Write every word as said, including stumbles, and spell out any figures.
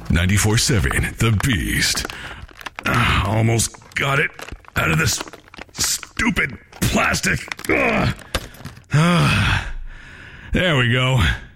ninety-four point seven The Beast. Uh, almost got it out of this stupid plastic. Uh, uh, there we go.